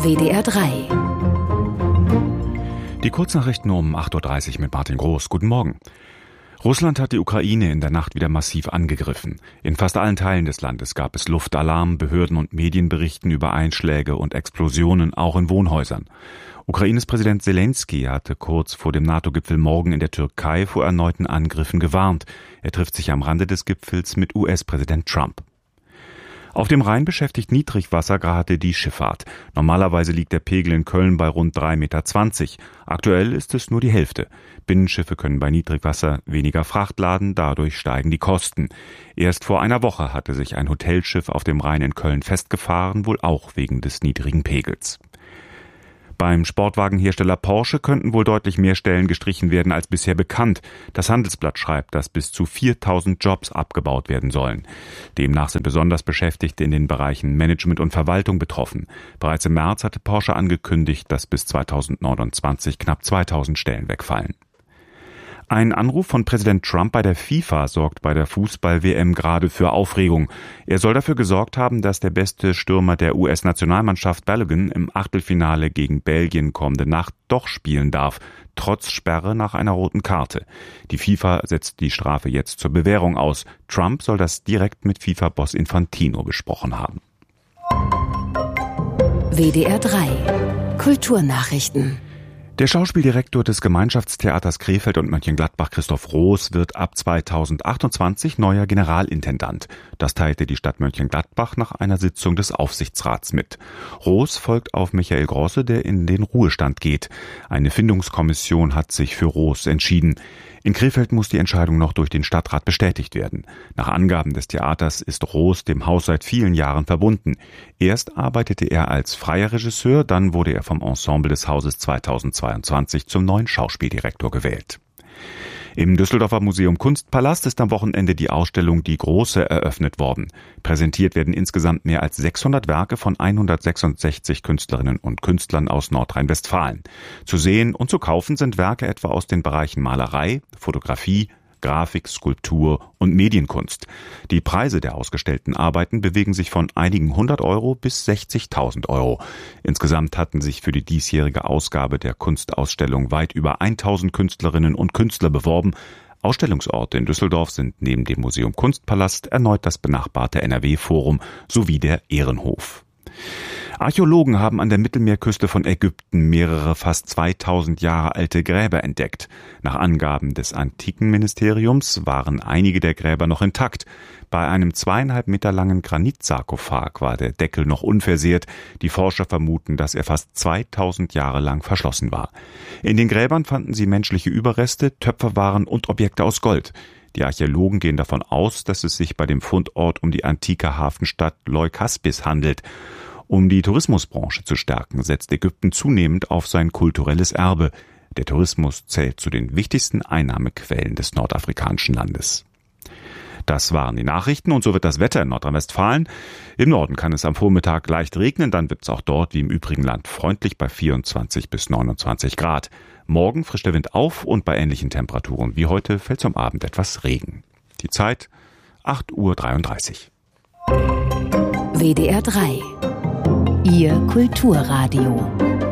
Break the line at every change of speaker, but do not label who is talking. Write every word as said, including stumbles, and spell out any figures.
W D R drei.
Die Kurznachrichten um acht Uhr dreißig mit Martin Groß. Guten Morgen. Russland hat die Ukraine in der Nacht wieder massiv angegriffen. In fast allen Teilen des Landes gab es Luftalarm, Behörden und Medien berichten über Einschläge und Explosionen, auch in Wohnhäusern. Ukraines Präsident Selenskyj hatte kurz vor dem NATO-Gipfel morgen in der Türkei vor erneuten Angriffen gewarnt. Er trifft sich am Rande des Gipfels mit U S-Präsident Trump. Auf dem Rhein beschäftigt Niedrigwasser gerade die Schifffahrt. Normalerweise liegt der Pegel in Köln bei rund drei Komma zwanzig Meter. Aktuell ist es nur die Hälfte. Binnenschiffe können bei Niedrigwasser weniger Fracht laden, dadurch steigen die Kosten. Erst vor einer Woche hatte sich ein Hotelschiff auf dem Rhein in Köln festgefahren, wohl auch wegen des niedrigen Pegels. Beim Sportwagenhersteller Porsche könnten wohl deutlich mehr Stellen gestrichen werden als bisher bekannt. Das Handelsblatt schreibt, dass bis zu viertausend Jobs abgebaut werden sollen. Demnach sind besonders Beschäftigte in den Bereichen Management und Verwaltung betroffen. Bereits im März hatte Porsche angekündigt, dass bis zweitausendneunundzwanzig knapp zweitausend Stellen wegfallen. Ein Anruf von Präsident Trump bei der FIFA sorgt bei der Fußball-W M gerade für Aufregung. Er soll dafür gesorgt haben, dass der beste Stürmer der U S-Nationalmannschaft Balogun im Achtelfinale gegen Belgien kommende Nacht doch spielen darf, trotz Sperre nach einer roten Karte. Die FIFA setzt die Strafe jetzt zur Bewährung aus. Trump soll das direkt mit FIFA-Boss Infantino besprochen haben.
W D R drei. Kulturnachrichten.
Der Schauspieldirektor des Gemeinschaftstheaters Krefeld und Mönchengladbach, Christoph Roos, wird ab zweitausendachtundzwanzig neuer Generalintendant. Das teilte die Stadt Mönchengladbach nach einer Sitzung des Aufsichtsrats mit. Roos folgt auf Michael Grosse, der in den Ruhestand geht. Eine Findungskommission hat sich für Roos entschieden. In Krefeld muss die Entscheidung noch durch den Stadtrat bestätigt werden. Nach Angaben des Theaters ist Roos dem Haus seit vielen Jahren verbunden. Erst arbeitete er als freier Regisseur, dann wurde er vom Ensemble des Hauses zweitausendzweiundzwanzig zum neuen Schauspieldirektor gewählt. Im Düsseldorfer Museum Kunstpalast ist am Wochenende die Ausstellung Die Große eröffnet worden. Präsentiert werden insgesamt mehr als sechshundert Werke von hundertsechsundsechzig Künstlerinnen und Künstlern aus Nordrhein-Westfalen. Zu sehen und zu kaufen sind Werke etwa aus den Bereichen Malerei, Fotografie, Grafik, Skulptur und Medienkunst. Die Preise der ausgestellten Arbeiten bewegen sich von einigen hundert Euro bis sechzigtausend Euro. Insgesamt hatten sich für die diesjährige Ausgabe der Kunstausstellung weit über tausend Künstlerinnen und Künstler beworben. Ausstellungsorte in Düsseldorf sind neben dem Museum Kunstpalast erneut das benachbarte N R W-Forum sowie der Ehrenhof. Archäologen haben an der Mittelmeerküste von Ägypten mehrere fast zweitausend Jahre alte Gräber entdeckt. Nach Angaben des Antikenministeriums waren einige der Gräber noch intakt. Bei einem zweieinhalb Meter langen Granitsarkophag war der Deckel noch unversehrt. Die Forscher vermuten, dass er fast zweitausend Jahre lang verschlossen war. In den Gräbern fanden sie menschliche Überreste, Töpferwaren und Objekte aus Gold. Die Archäologen gehen davon aus, dass es sich bei dem Fundort um die antike Hafenstadt Leukaspis handelt. Um die Tourismusbranche zu stärken, setzt Ägypten zunehmend auf sein kulturelles Erbe. Der Tourismus zählt zu den wichtigsten Einnahmequellen des nordafrikanischen Landes. Das waren die Nachrichten und so wird das Wetter in Nordrhein-Westfalen. Im Norden kann es am Vormittag leicht regnen, dann wird es auch dort wie im übrigen Land freundlich bei vierundzwanzig bis neunundzwanzig Grad. Morgen frischt der Wind auf und bei ähnlichen Temperaturen wie heute fällt zum Abend etwas Regen. Die Zeit acht Uhr dreiunddreißig.
W D R drei. Ihr Kulturradio.